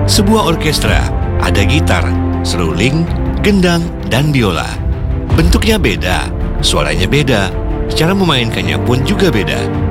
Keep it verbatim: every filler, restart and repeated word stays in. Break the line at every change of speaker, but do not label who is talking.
Sebuah orkestra ada gitar, seruling, gendang, dan biola. Bentuknya beda, suaranya beda, cara memainkannya pun juga beda.